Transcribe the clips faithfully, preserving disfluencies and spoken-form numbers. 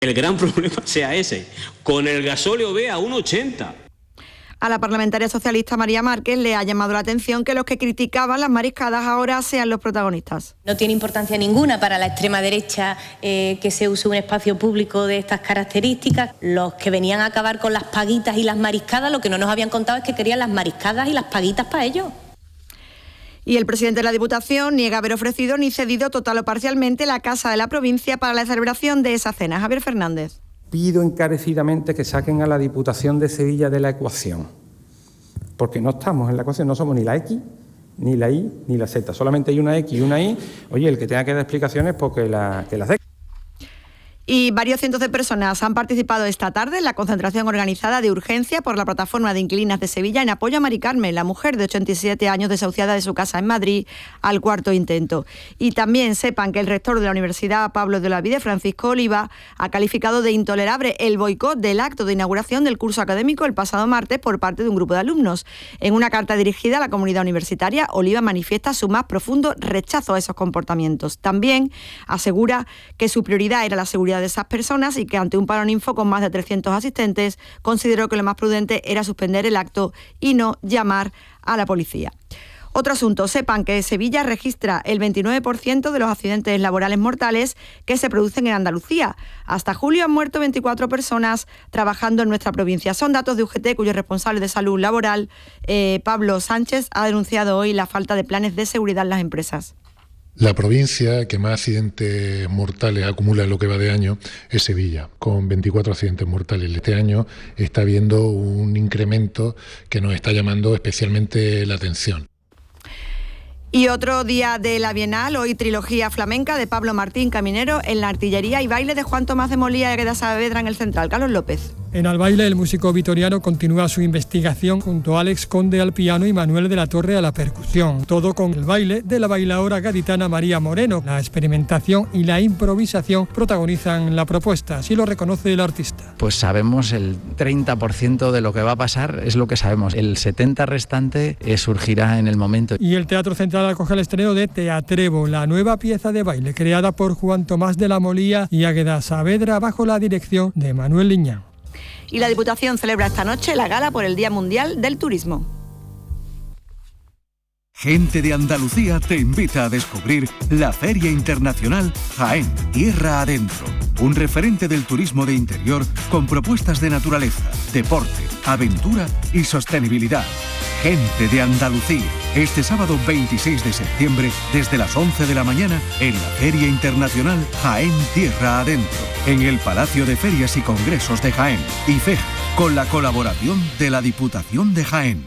El gran problema sea ese. Con el gasóleo B a uno ochenta. A la parlamentaria socialista María Márquez le ha llamado la atención que los que criticaban las mariscadas ahora sean los protagonistas. No tiene importancia ninguna para la extrema derecha eh, que se use un espacio público de estas características. Los que venían a acabar con las paguitas y las mariscadas, lo que no nos habían contado es que querían las mariscadas y las paguitas para ellos. Y el presidente de la Diputación niega haber ofrecido ni cedido total o parcialmente la Casa de la Provincia para la celebración de esa cena. Javier Fernández. Pido encarecidamente que saquen a la Diputación de Sevilla de la ecuación, porque no estamos en la ecuación, no somos ni la X, ni la Y, ni la Z, solamente hay una X y una Y. Oye, el que tenga que dar explicaciones, pues que, la, que las dé. Y varios cientos de personas han participado esta tarde en la concentración organizada de urgencia por la plataforma de inquilinas de Sevilla en apoyo a Mari Carmen, la mujer de ochenta y siete años desahuciada de su casa en Madrid al cuarto intento. Y también sepan que el rector de la Universidad, Pablo de Olavide, Francisco Oliva, ha calificado de intolerable el boicot del acto de inauguración del curso académico el pasado martes por parte de un grupo de alumnos. En una carta dirigida a la comunidad universitaria, Oliva manifiesta su más profundo rechazo a esos comportamientos. También asegura que su prioridad era la seguridad de esas personas y que ante un Paraninfo con más de trescientos asistentes consideró que lo más prudente era suspender el acto y no llamar a la policía. Otro asunto, sepan que Sevilla registra el veintinueve por ciento de los accidentes laborales mortales que se producen en Andalucía. Hasta julio han muerto veinticuatro personas trabajando en nuestra provincia. Son datos de U G T, cuyo responsable de salud laboral, eh, Pablo Sánchez, ha denunciado hoy la falta de planes de seguridad en las empresas. La provincia que más accidentes mortales acumula en lo que va de año es Sevilla, con veinticuatro accidentes mortales. Este año está habiendo un incremento que nos está llamando especialmente la atención. Y otro día de la Bienal, hoy trilogía flamenca de Pablo Martín Caminero en la Artillería y baile de Juan Tomás de Molía y Águeda Saavedra en el Central. Carlos López. En Al Baile, el músico vitoriano continúa su investigación junto a Alex Conde al piano y Manuel de la Torre a la percusión. Todo con el baile de la bailaora gaditana María Moreno. La experimentación y la improvisación protagonizan la propuesta, así lo reconoce el artista. Pues sabemos el treinta por ciento de lo que va a pasar, es lo que sabemos. El setenta por ciento restante eh, surgirá en el momento. Y el Teatro Central acoge el estreno de Teatrevo, la nueva pieza de baile creada por Juan Tomás de la Molía y Águeda Saavedra bajo la dirección de Manuel Liñán. Y la Diputación celebra esta noche la gala por el Día Mundial del Turismo. Gente de Andalucía te invita a descubrir la Feria Internacional Jaén, Tierra Adentro. Un referente del turismo de interior con propuestas de naturaleza, deporte, aventura y sostenibilidad. Gente de Andalucía. Este sábado veintiséis de septiembre, desde las once de la mañana, en la Feria Internacional Jaén Tierra Adentro, en el Palacio de Ferias y Congresos de Jaén, I F E J, con la colaboración de la Diputación de Jaén.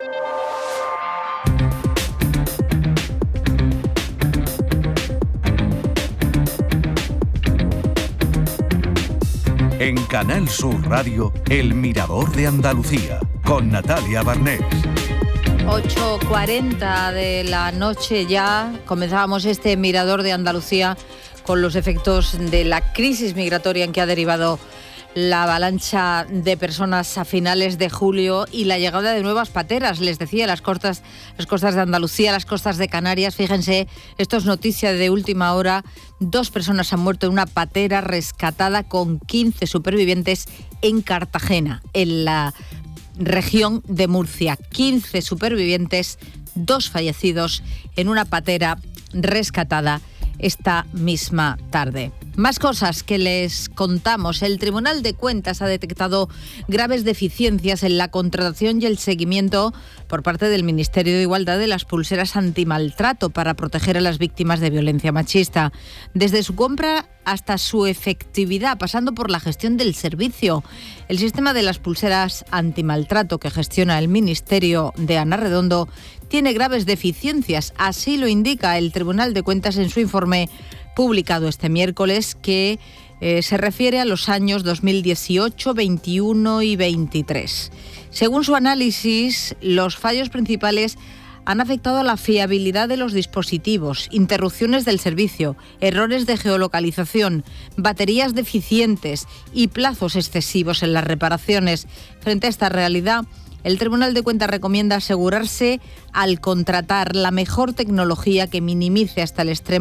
En Canal Sur Radio, El Mirador de Andalucía, con Natalia Barnés. ocho cuarenta de la noche ya comenzábamos este Mirador de Andalucía con los efectos de la crisis migratoria en que ha derivado la avalancha de personas a finales de julio y la llegada de nuevas pateras. Les decía, las costas, las costas de Andalucía, las costas de Canarias. Fíjense, esto es noticia de última hora. Dos personas han muerto en una patera rescatada con quince supervivientes en Cartagena, en la región de Murcia. quince supervivientes, dos fallecidos en una patera rescatada esta misma tarde. Más cosas que les contamos. El Tribunal de Cuentas ha detectado graves deficiencias en la contratación y el seguimiento por parte del Ministerio de Igualdad de las pulseras antimaltrato para proteger a las víctimas de violencia machista. Desde su compra hasta su efectividad, pasando por la gestión del servicio. El sistema de las pulseras antimaltrato que gestiona el Ministerio de Ana Redondo tiene graves deficiencias. Así lo indica el Tribunal de Cuentas en su informe publicado este miércoles, que eh, se refiere a los años dos mil dieciocho, veintiuno y veintitrés. Según su análisis, los fallos principales han afectado a la fiabilidad de los dispositivos, interrupciones del servicio, errores de geolocalización, baterías deficientes y plazos excesivos en las reparaciones. Frente a esta realidad, el Tribunal de Cuentas recomienda asegurarse al contratar la mejor tecnología que minimice hasta el extremo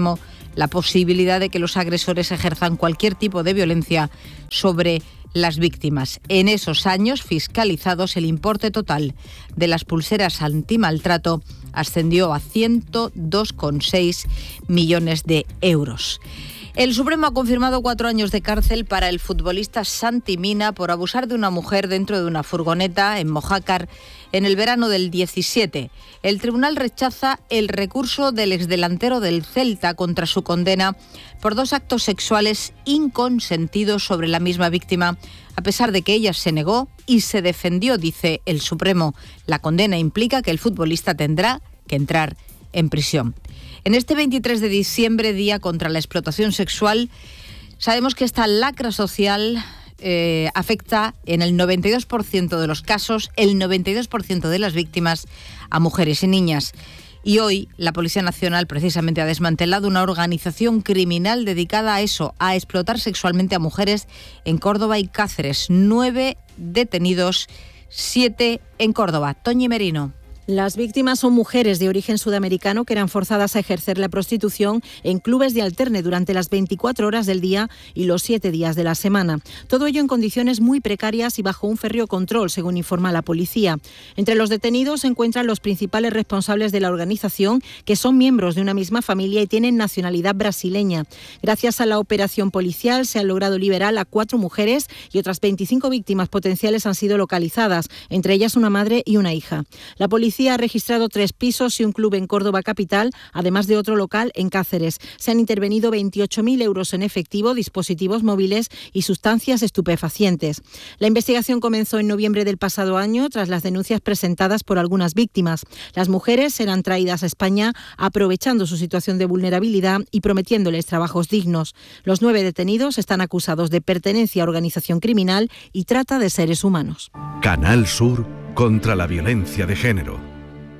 la posibilidad de que los agresores ejerzan cualquier tipo de violencia sobre las víctimas. En esos años fiscalizados, el importe total de las pulseras antimaltrato ascendió a ciento dos coma seis millones de euros. El Supremo ha confirmado cuatro años de cárcel para el futbolista Santi Mina por abusar de una mujer dentro de una furgoneta en Mojácar en el verano del diecisiete. El tribunal rechaza el recurso del exdelantero del Celta contra su condena por dos actos sexuales inconsentidos sobre la misma víctima, a pesar de que ella se negó y se defendió, dice el Supremo. La condena implica que el futbolista tendrá que entrar en prisión. En este veintitrés de diciembre, Día contra la Explotación Sexual, sabemos que esta lacra social eh, afecta en el noventa y dos por ciento de los casos, el noventa y dos por ciento de las víctimas, a mujeres y niñas. Y hoy la Policía Nacional precisamente ha desmantelado una organización criminal dedicada a eso, a explotar sexualmente a mujeres en Córdoba y Cáceres. Nueve detenidos, siete en Córdoba. Toñi Merino. Las víctimas son mujeres de origen sudamericano que eran forzadas a ejercer la prostitución en clubes de alterne durante las veinticuatro horas del día y los siete días de la semana. Todo ello en condiciones muy precarias y bajo un férreo control, según informa la policía. Entre los detenidos se encuentran los principales responsables de la organización, que son miembros de una misma familia y tienen nacionalidad brasileña. Gracias a la operación policial se han logrado liberar a cuatro mujeres y otras veinticinco víctimas potenciales han sido localizadas, entre ellas una madre y una hija. La policía ha registrado tres pisos y un club en Córdoba capital, además de otro local en Cáceres. Se han intervenido veintiocho mil euros en efectivo, dispositivos móviles y sustancias estupefacientes. La investigación comenzó en noviembre del pasado año tras las denuncias presentadas por algunas víctimas. Las mujeres serán traídas a España aprovechando su situación de vulnerabilidad y prometiéndoles trabajos dignos. Los nueve detenidos están acusados de pertenencia a organización criminal y trata de seres humanos. Canal Sur contra la violencia de género.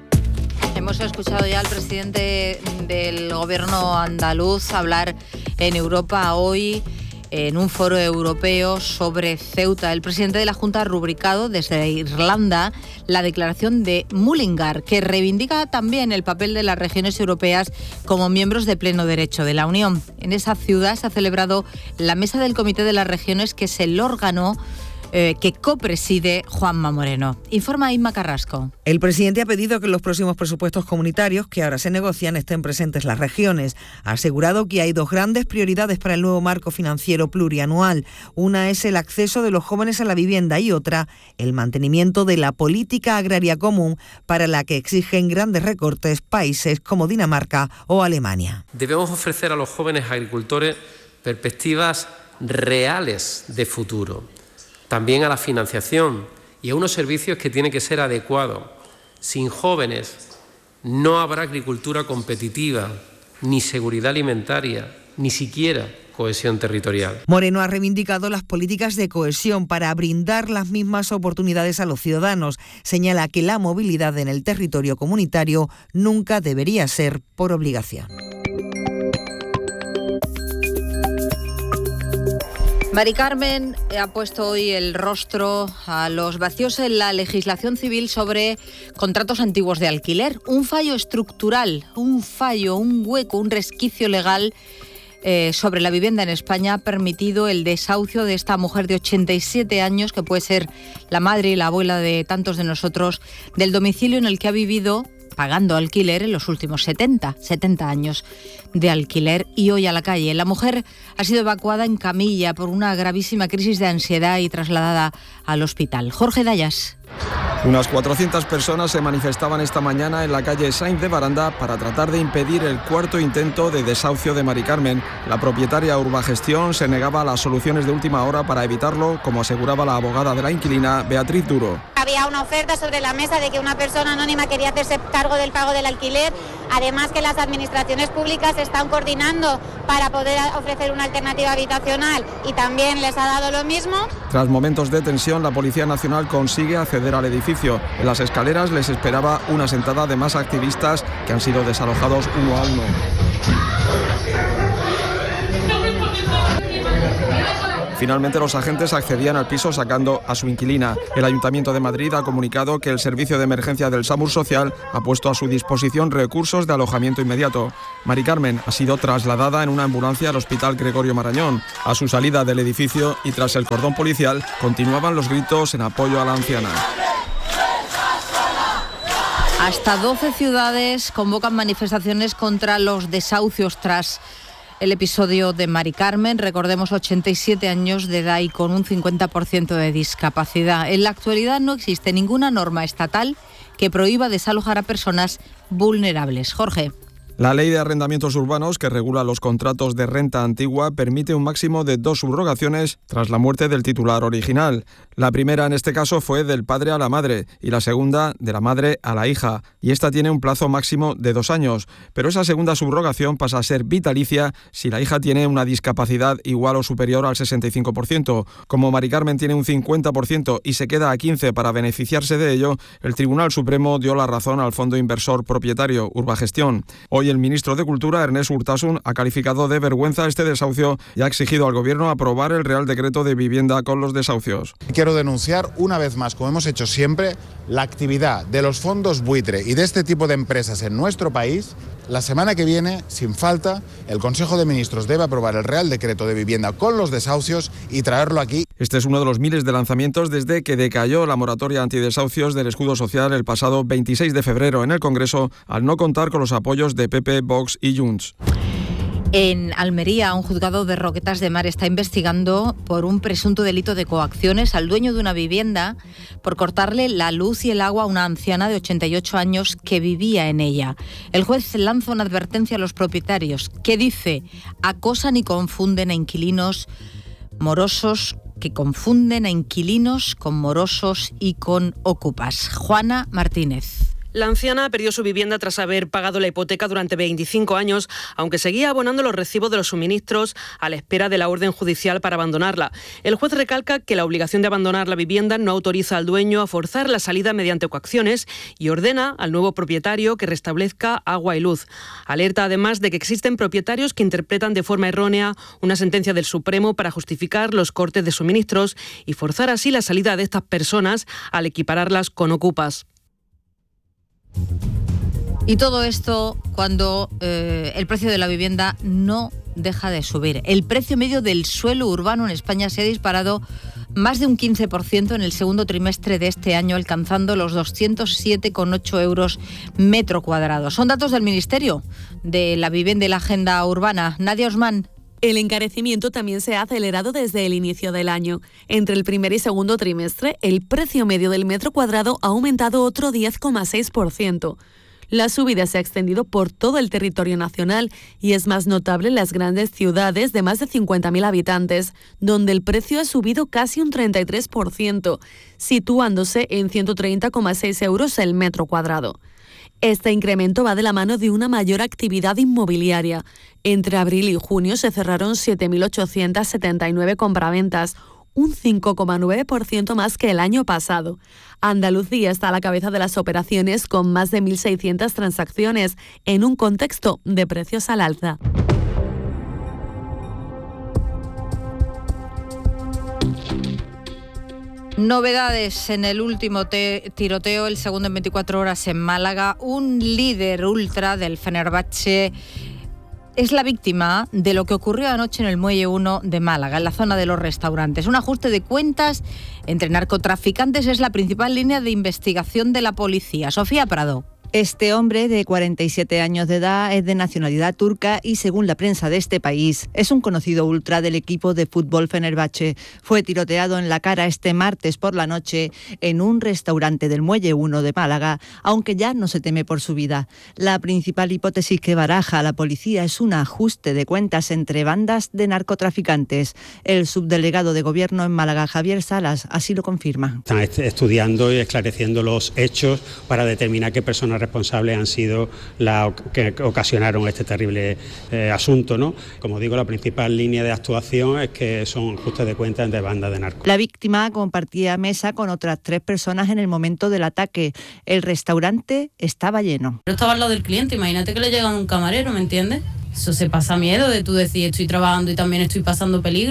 Hemos escuchado ya al presidente del gobierno andaluz hablar en Europa hoy en un foro europeo sobre Ceuta. El presidente de la Junta ha rubricado desde Irlanda la declaración de Mullingar, que reivindica también el papel de las regiones europeas como miembros de pleno derecho de la Unión. En esa ciudad se ha celebrado la Mesa del Comité de las Regiones, que es el órgano Eh, que copreside Juanma Moreno. Informa Inma Carrasco. El presidente ha pedido que en los próximos presupuestos comunitarios que ahora se negocian estén presentes las regiones. Ha asegurado que hay dos grandes prioridades para el nuevo marco financiero plurianual. Una es el acceso de los jóvenes a la vivienda y otra, el mantenimiento de la política agraria común, para la que exigen grandes recortes países como Dinamarca o Alemania. Debemos ofrecer a los jóvenes agricultores perspectivas reales de futuro. También a la financiación y a unos servicios que tienen que ser adecuados. Sin jóvenes no habrá agricultura competitiva, ni seguridad alimentaria, ni siquiera cohesión territorial. Moreno ha reivindicado las políticas de cohesión para brindar las mismas oportunidades a los ciudadanos. Señala que la movilidad en el territorio comunitario nunca debería ser por obligación. Mari Carmen ha puesto hoy el rostro a los vacíos en la legislación civil sobre contratos antiguos de alquiler. Un fallo estructural, un fallo, un hueco, un resquicio legal eh, sobre la vivienda en España ha permitido el desahucio de esta mujer de ochenta y siete años, que puede ser la madre y la abuela de tantos de nosotros, del domicilio en el que ha vivido pagando alquiler en los últimos setenta, setenta años de alquiler, y hoy a la calle. La mujer ha sido evacuada en camilla por una gravísima crisis de ansiedad y trasladada al hospital. Jorge Dayas. Unas cuatrocientas personas se manifestaban esta mañana en la calle Sainz de Baranda para tratar de impedir el cuarto intento de desahucio de Mari Carmen. La propietaria Urbagestión se negaba a las soluciones de última hora para evitarlo, como aseguraba la abogada de la inquilina, Beatriz Duro. Había una oferta sobre la mesa de que una persona anónima quería hacerse cargo del pago del alquiler, además que las administraciones públicas se están coordinando para poder ofrecer una alternativa habitacional y también les ha dado lo mismo. Tras momentos de tensión, la Policía Nacional consigue acceder al edificio. En las escaleras les esperaba una sentada de más activistas que han sido desalojados uno a uno. Finalmente los agentes accedían al piso sacando a su inquilina. El Ayuntamiento de Madrid ha comunicado que el servicio de emergencia del SAMUR Social ha puesto a su disposición recursos de alojamiento inmediato. Mari Carmen ha sido trasladada en una ambulancia al Hospital Gregorio Marañón. A su salida del edificio y tras el cordón policial continuaban los gritos en apoyo a la anciana. Hasta doce ciudades convocan manifestaciones contra los desahucios tras el episodio de Mari Carmen. Recordemos, ochenta y siete años de edad y con un cincuenta por ciento de discapacidad. En la actualidad no existe ninguna norma estatal que prohíba desalojar a personas vulnerables. Jorge. La Ley de Arrendamientos Urbanos, que regula los contratos de renta antigua, permite un máximo de dos subrogaciones tras la muerte del titular original. La primera en este caso fue del padre a la madre y la segunda de la madre a la hija, y esta tiene un plazo máximo de dos años. Pero esa segunda subrogación pasa a ser vitalicia si la hija tiene una discapacidad igual o superior al sesenta y cinco por ciento. Como Mari Carmen tiene un cincuenta por ciento y se queda a quince por ciento para beneficiarse de ello, el Tribunal Supremo dio la razón al fondo inversor propietario Urbagestión. Hoy el ministro de Cultura, Ernest Urtasun, ha calificado de vergüenza este desahucio y ha exigido al Gobierno aprobar el Real Decreto de Vivienda con los desahucios. Quiero denunciar una vez más, como hemos hecho siempre, la actividad de los fondos buitre y de este tipo de empresas en nuestro país. La semana que viene, sin falta, el Consejo de Ministros debe aprobar el Real Decreto de Vivienda con los desahucios y traerlo aquí. Este es uno de los miles de lanzamientos desde que decayó la moratoria antidesahucios del escudo social el pasado veintiséis de febrero en el Congreso, al no contar con los apoyos de P P, Vox y Junts. En Almería, un juzgado de Roquetas de Mar está investigando por un presunto delito de coacciones al dueño de una vivienda por cortarle la luz y el agua a una anciana de ochenta y ocho años que vivía en ella. El juez lanza una advertencia a los propietarios que dice: acosan y confunden a inquilinos morosos, que confunden a inquilinos con morosos y con ocupas. Juana Martínez. La anciana perdió su vivienda tras haber pagado la hipoteca durante veinticinco años, aunque seguía abonando los recibos de los suministros a la espera de la orden judicial para abandonarla. El juez recalca que la obligación de abandonar la vivienda no autoriza al dueño a forzar la salida mediante coacciones y ordena al nuevo propietario que restablezca agua y luz. Alerta además de que existen propietarios que interpretan de forma errónea una sentencia del Supremo para justificar los cortes de suministros y forzar así la salida de estas personas al equipararlas con ocupas. Y todo esto cuando eh, el precio de la vivienda no deja de subir. El precio medio del suelo urbano en España se ha disparado más de un quince por ciento en el segundo trimestre de este año, alcanzando los doscientos siete coma ocho euros metro cuadrado. Son datos del Ministerio de la Vivienda y la Agenda Urbana. Nadia Osman. El encarecimiento también se ha acelerado desde el inicio del año. Entre el primer y segundo trimestre, el precio medio del metro cuadrado ha aumentado otro diez coma seis por ciento. La subida se ha extendido por todo el territorio nacional y es más notable en las grandes ciudades de más de cincuenta mil habitantes, donde el precio ha subido casi un treinta y tres por ciento, situándose en ciento treinta coma seis euros el metro cuadrado. Este incremento va de la mano de una mayor actividad inmobiliaria. Entre abril y junio se cerraron siete mil ochocientas setenta y nueve compraventas, un cinco coma nueve por ciento más que el año pasado. Andalucía está a la cabeza de las operaciones con más de mil seiscientas transacciones en un contexto de precios al alza. Novedades en el último te- tiroteo, el segundo en veinticuatro horas en Málaga. Un líder ultra del Fenerbahce es la víctima de lo que ocurrió anoche en el Muelle uno de Málaga, en la zona de los restaurantes. Un ajuste de cuentas entre narcotraficantes es la principal línea de investigación de la policía. Sofía Prado. Este hombre, de cuarenta y siete años de edad, es de nacionalidad turca y, según la prensa de este país, es un conocido ultra del equipo de fútbol Fenerbahce. Fue tiroteado en la cara este martes por la noche en un restaurante del Muelle uno de Málaga, aunque ya no se teme por su vida. La principal hipótesis que baraja la policía es un ajuste de cuentas entre bandas de narcotraficantes. El subdelegado de Gobierno en Málaga, Javier Salas, así lo confirma. Están estudiando y esclareciendo los hechos para determinar qué personas responsables han sido las que ocasionaron este terrible eh, asunto, ¿no? Como digo, la principal línea de actuación es que son ajustes de cuentas entre bandas de narcos. La víctima compartía mesa con otras tres personas en el momento del ataque. El restaurante estaba lleno. Yo estaba al lado del cliente, imagínate que le llega un camarero, ¿me entiendes? Eso se pasa miedo de tú decir estoy trabajando y también estoy pasando peligro.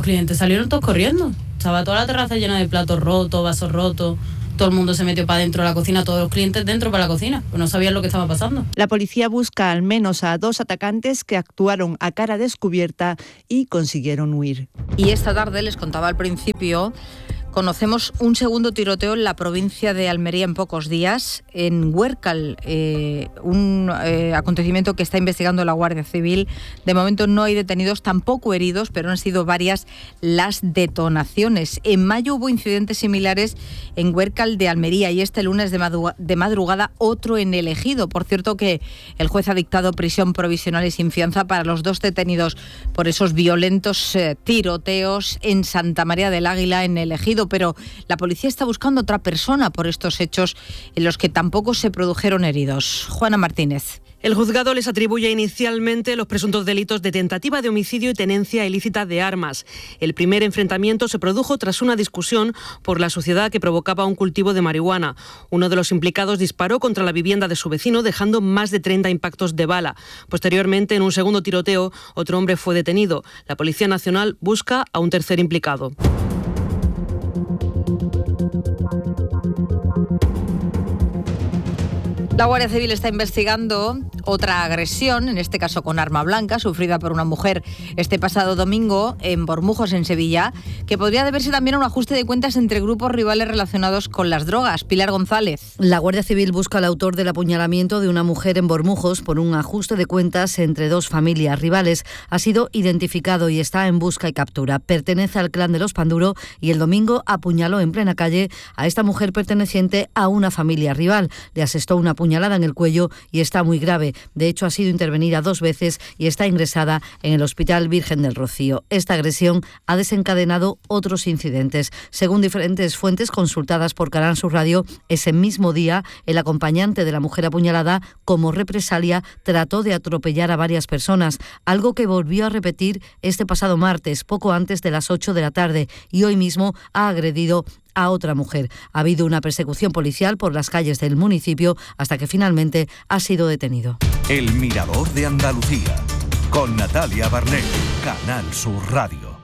Los clientes salieron todos corriendo. Estaba toda la terraza llena de platos rotos, vasos rotos. Todo el mundo se metió para dentro de la cocina, todos los clientes dentro para la cocina, pues no sabían lo que estaba pasando. La policía busca al menos a dos atacantes que actuaron a cara descubierta y consiguieron huir. Y esta tarde, les contaba al principio, conocemos un segundo tiroteo en la provincia de Almería en pocos días, en Huércal, eh, un eh, acontecimiento que está investigando la Guardia Civil. De momento no hay detenidos, tampoco heridos, pero han sido varias las detonaciones. En mayo hubo incidentes similares en Huércal de Almería y este lunes de, madru- de madrugada otro en El Ejido. Por cierto que el juez ha dictado prisión provisional y sin fianza para los dos detenidos por esos violentos eh, tiroteos en Santa María del Águila, en El Ejido. Pero la policía está buscando otra persona por estos hechos en los que tampoco se produjeron heridos. Juana Martínez. El juzgado les atribuye inicialmente los presuntos delitos de tentativa de homicidio y tenencia ilícita de armas. El primer enfrentamiento se produjo tras una discusión por la suciedad que provocaba un cultivo de marihuana. Uno de los implicados disparó contra la vivienda de su vecino, dejando más de treinta impactos de bala. Posteriormente, en un segundo tiroteo, otro hombre fue detenido. La Policía Nacional busca a un tercer implicado. La Guardia Civil está investigando otra agresión, en este caso con arma blanca, sufrida por una mujer este pasado domingo en Bormujos, en Sevilla, que podría deberse también a un ajuste de cuentas entre grupos rivales relacionados con las drogas. Pilar González. La Guardia Civil busca al autor del apuñalamiento de una mujer en Bormujos por un ajuste de cuentas entre dos familias rivales. Ha sido identificado y está en busca y captura. Pertenece al clan de los Panduro y el domingo apuñaló en plena calle a esta mujer perteneciente a una familia rival. Le asestó una puñalada en el cuello y está muy grave. De hecho, ha sido intervenida dos veces y está ingresada en el Hospital Virgen del Rocío. Esta agresión ha desencadenado otros incidentes. Según diferentes fuentes consultadas por Canal Sur Radio, ese mismo día, el acompañante de la mujer apuñalada, como represalia, trató de atropellar a varias personas, algo que volvió a repetir este pasado martes, poco antes de las ocho de la tarde, y hoy mismo ha agredido a otra mujer. Ha habido una persecución policial por las calles del municipio hasta que finalmente ha sido detenido. El Mirador de Andalucía, con Natalia Barnett, Canal Sur Radio.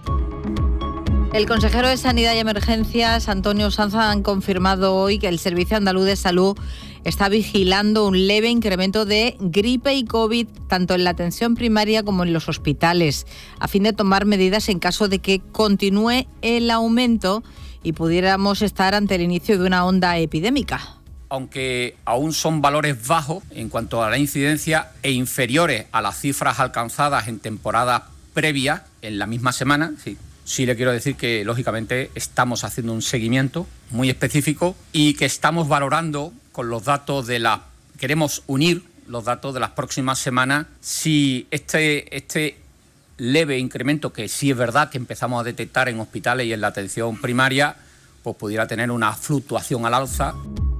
El consejero de Sanidad y Emergencias, Antonio Sanz, han confirmado hoy que el Servicio Andaluz de Salud está vigilando un leve incremento de gripe y COVID, tanto en la atención primaria como en los hospitales, a fin de tomar medidas en caso de que continúe el aumento y pudiéramos estar ante el inicio de una onda epidémica. Aunque aún son valores bajos en cuanto a la incidencia e inferiores a las cifras alcanzadas en temporadas previas, en la misma semana, sí, sí le quiero decir que, lógicamente, estamos haciendo un seguimiento muy específico y que estamos valorando con los datos de la... Queremos unir los datos de las próximas semanas si este... este leve incremento, que sí es verdad que empezamos a detectar en hospitales y en la atención primaria, pues pudiera tener una fluctuación al alza.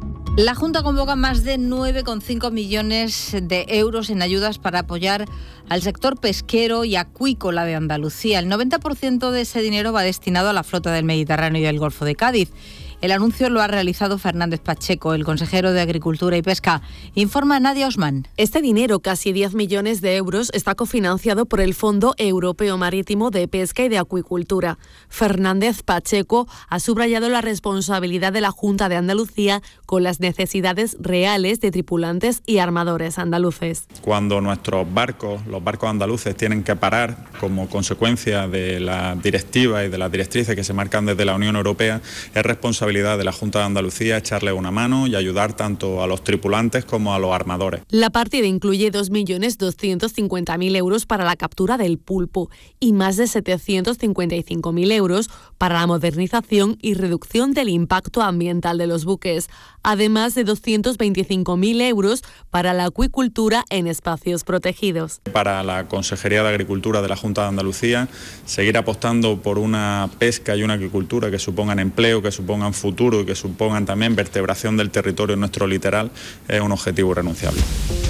La Junta convoca más de nueve coma cinco millones de euros en ayudas para apoyar al sector pesquero y acuícola de Andalucía. El noventa por ciento de ese dinero va destinado a la flota del Mediterráneo y del Golfo de Cádiz. El anuncio lo ha realizado Fernández Pacheco, el consejero de Agricultura y Pesca. Informa Nadia Osman. Este dinero, casi diez millones de euros, está cofinanciado por el Fondo Europeo Marítimo de Pesca y de Acuicultura. Fernández Pacheco ha subrayado la responsabilidad de la Junta de Andalucía con las necesidades reales de tripulantes y armadores andaluces. Cuando nuestros barcos, los barcos andaluces, tienen que parar como consecuencia de la directiva y de las directrices que se marcan desde la Unión Europea, es responsabilidad de la Junta de Andalucía echarle una mano y ayudar tanto a los tripulantes como a los armadores. La partida incluye dos millones doscientos cincuenta mil euros para la captura del pulpo y más de setecientos cincuenta y cinco mil euros para la modernización y reducción del impacto ambiental de los buques, además de doscientos veinticinco mil euros para la acuicultura en espacios protegidos. Para la Consejería de Agricultura de la Junta de Andalucía, seguir apostando por una pesca y una agricultura que supongan empleo, que supongan futuro y que supongan también vertebración del territorio en nuestro litoral es un objetivo irrenunciable.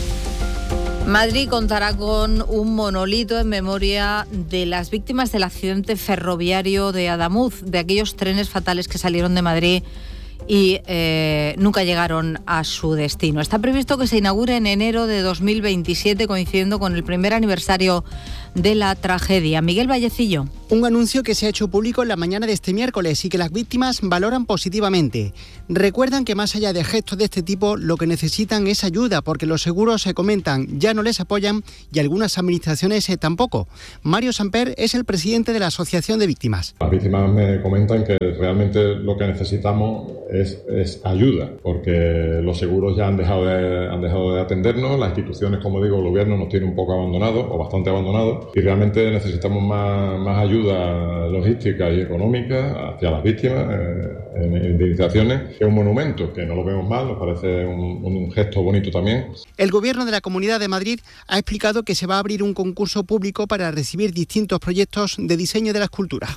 Madrid contará con un monolito en memoria de las víctimas del accidente ferroviario de Adamuz, de aquellos trenes fatales que salieron de Madrid y eh, nunca llegaron a su destino. Está previsto que se inaugure en enero de dos mil veintisiete, coincidiendo con el primer aniversario de la tragedia. Miguel Vallecillo. Un anuncio que se ha hecho público en la mañana de este miércoles y que las víctimas valoran positivamente. Recuerdan que más allá de gestos de este tipo, lo que necesitan es ayuda, porque los seguros, se comentan, ya no les apoyan y algunas administraciones eh, tampoco. Mario Samper es el presidente de la Asociación de Víctimas. Las víctimas me comentan que realmente lo que necesitamos es, es ayuda, porque los seguros ya han dejado, de, han dejado de atendernos, las instituciones, como digo, el gobierno nos tiene un poco abandonados o bastante abandonados y realmente necesitamos más, más ayuda logística y económica hacia las víctimas eh, en indemnizaciones. Es un monumento que no lo vemos mal, nos parece un, un gesto bonito también. El Gobierno de la Comunidad de Madrid ha explicado que se va a abrir un concurso público para recibir distintos proyectos de diseño de la escultura.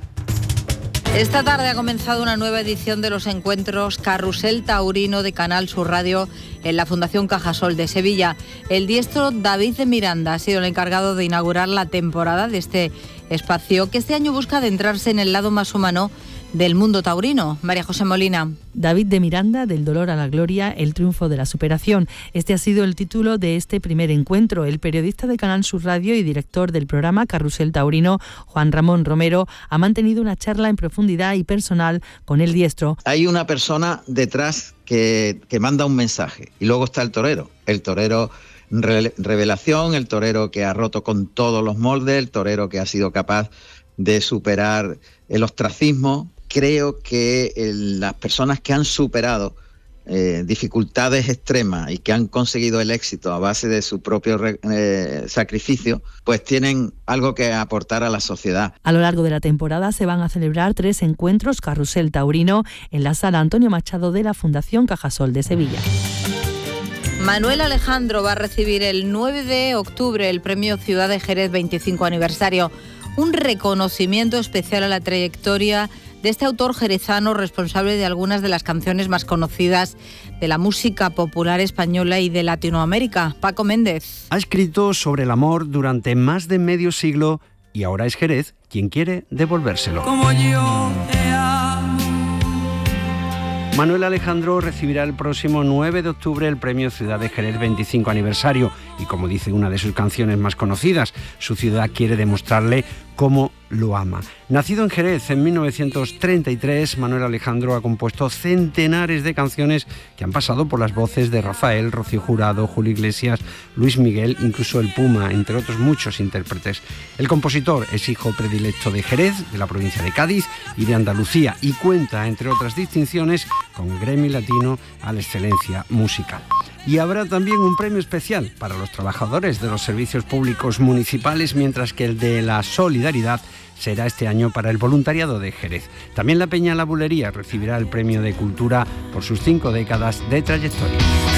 Esta tarde ha comenzado una nueva edición de los encuentros Carrusel Taurino de Canal Sur Radio en la Fundación Cajasol de Sevilla. El diestro David de Miranda ha sido el encargado de inaugurar la temporada de este espacio, que este año busca adentrarse en el lado más humano del mundo taurino. María José Molina. David de Miranda, del dolor a la gloria, el triunfo de la superación. Este ha sido el título de este primer encuentro. El periodista de Canal Sur Radio y director del programa Carrusel Taurino, Juan Ramón Romero, ha mantenido una charla en profundidad y personal con el diestro. Hay una persona detrás que, que manda un mensaje y luego está el torero. El torero re- revelación, el torero que ha roto con todos los moldes, el torero que ha sido capaz de superar el ostracismo. Creo que eh, las personas que han superado eh, dificultades extremas y que han conseguido el éxito a base de su propio eh, sacrificio, pues tienen algo que aportar a la sociedad. A lo largo de la temporada se van a celebrar tres encuentros Carrusel Taurino en la sala Antonio Machado de la Fundación Cajasol de Sevilla. Manuel Alejandro va a recibir el nueve de octubre el premio Ciudad de Jerez veinticinco aniversario, un reconocimiento especial a la trayectoria de este autor jerezano, responsable de algunas de las canciones más conocidas de la música popular española y de Latinoamérica. Paco Méndez. Ha escrito sobre el amor durante más de medio siglo y ahora es Jerez quien quiere devolvérselo. Como yo te amo. Manuel Alejandro recibirá el próximo nueve de octubre el premio Ciudad de Jerez veinticinco aniversario y, como dice una de sus canciones más conocidas, su ciudad quiere demostrarle cómo lo ama. Nacido en Jerez en mil novecientos treinta y tres, Manuel Alejandro ha compuesto centenares de canciones que han pasado por las voces de Rafael, Rocío Jurado, Julio Iglesias, Luis Miguel, incluso el Puma, entre otros muchos intérpretes. El compositor es hijo predilecto de Jerez, de la provincia de Cádiz y de Andalucía, y cuenta, entre otras distinciones, con Grammy Latino a la excelencia musical. Y habrá también un premio especial para los trabajadores de los servicios públicos municipales, mientras que el de la solidaridad será este año para el voluntariado de Jerez. También la Peña La Bulería recibirá el premio de Cultura por sus cinco décadas de trayectoria.